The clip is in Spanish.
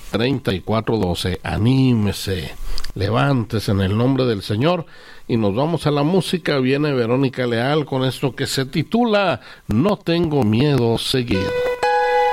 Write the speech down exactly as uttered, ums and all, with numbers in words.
treinta y cuatro doce. Anímese, levántese en el nombre del Señor y nos vamos a la música. Viene Verónica Leal con esto que se titula No tengo miedo seguir.